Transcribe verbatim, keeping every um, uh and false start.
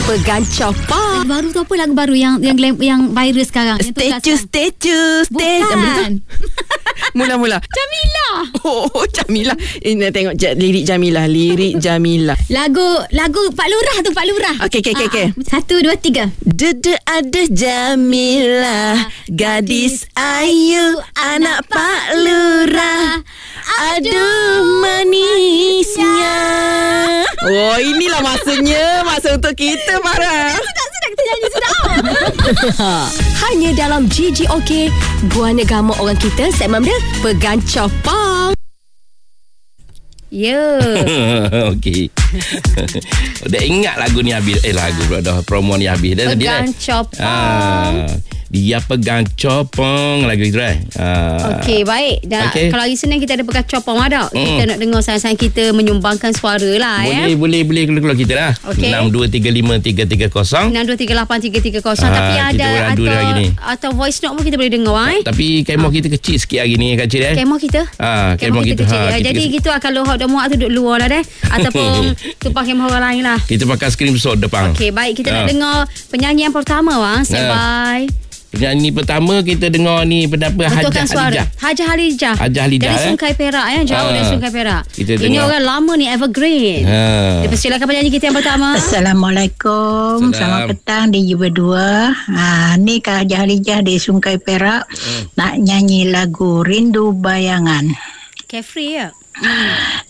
Pegancah Pop. Baru tu apa lagu baru yang yang yang viral sekarang? Statue, statue, statue. Bukan. Mula-mula. Jamila. Oh, Jamila. Ini tengok j- lirik Jamila, lirik Jamila. Lagu lagu Pak Lurah tu, Pak Lurah. Okey, okey, okey, okey. Satu, dua, tiga. Dede ada Jamila, gadis ayu, anak Pak Lurah. Aduh manisnya. Oh, inilah masanya, masa untuk kita, Farah. Sudah, sudah kita nyanyi sudah. Hanya dalam G G OK, Gua Negama Orang Kita, segmen dia Pegancah Pop. Ya. Yeah. Okey. Dah ingat lagu ni habis. Eh lagu pula dah promo ni habis dah tadi. Pegancah Pop. Ah, dia pegang copong lagu itu eh. Ah. Okey, baik. Dan Okay. kalau hari Senin kita ada pegang copong ada. Mm. Kita nak dengar sayang-sayang kita menyumbangkan suara lah Boleh, ya. boleh, boleh keluar kita lah. Okey. enam dua tiga lima tiga tiga kosong. enam dua tiga lapan tiga tiga kosong. Ah, Tapi kita ada beradu dah hari atau ni. atau voice note pun kita boleh dengar eh. Tapi kemo kita kecil sikit hari ni Kak Cik eh. Kemo kita. Ah, Kemo kemo kita, kita. kecil. Ha, Ah, kita Jadi kes- gitu kalau hot dan muak tu duduk luar lah deh. Ataupun tumpah kemo orang lain lah. kita pakai screenshot depan. Okey, baik. Kita Ah. nak dengar penyanyi yang pertama bang. Stand by. Penyanyi pertama kita dengar ni pendapat Hajah Betulkan suara. Halijah. Hajah Halijah. Hajah Halijah, Dari eh? Sungai Perak ya. Jauh Ah. dari Sungai Perak. Kita Ini dengar. orang lama ni, evergreen. Ha. Kita persilakan penyanyi kita yang pertama. Assalamualaikum. Salam. Selamat petang di berdua. Ha, ni Kak Hajah Halijah di Sungai Perak. Hmm. Nak nyanyi lagu Rindu Bayangan. Carefree ya.